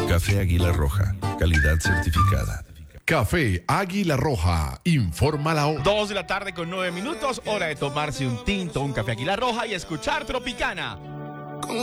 Café Águila Roja, calidad certificada. Café Águila Roja, informa la hora. 2 de la tarde con 9 minutos, hora de tomarse un tinto, un café Águila Roja y escuchar Tropicana.